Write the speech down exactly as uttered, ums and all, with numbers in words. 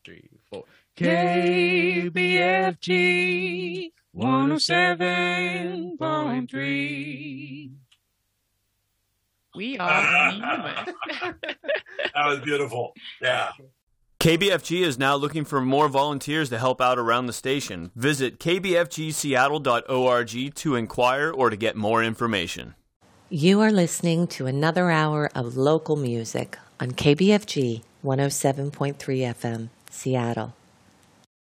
Three, four. K B F G one oh seven point three. We are famous. That was beautiful. Yeah. K B F G is now looking for more volunteers to help out around the station. Visit k b f g seattle dot org to inquire or to get more information. You are listening to another hour of local music on K B F G one oh seven point three F M, Seattle.